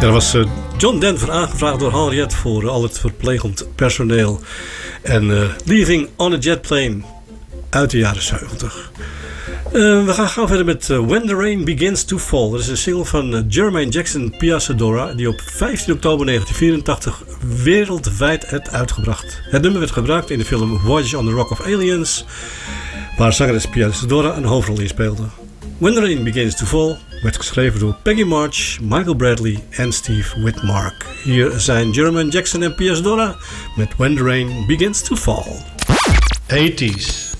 Er was John Denver aangevraagd door Henriette voor al het verplegend personeel. En Leaving on a Jet Plane uit de jaren 70. We gaan gauw verder met When the Rain Begins to Fall. Dat is een single van Jermaine Jackson Piazza-Dora, die op 15 oktober 1984 wereldwijd werd uitgebracht. Het nummer werd gebruikt in de film Voyage on the Rock of Aliens, waar zangeres Piazza-Dora een hoofdrol in speelde. When the Rain Begins to Fall werd geschreven door Peggy March, Michael Bradley en Steve Whitmark. Hier zijn Jermaine Jackson en Piazza-Dora met When the Rain Begins to Fall. 80s.